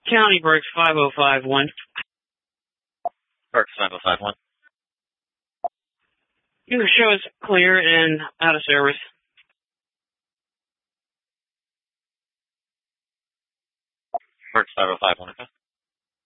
County Berks 5051. Berks 5051. You can show us clear and out of service. Berks 5051, okay.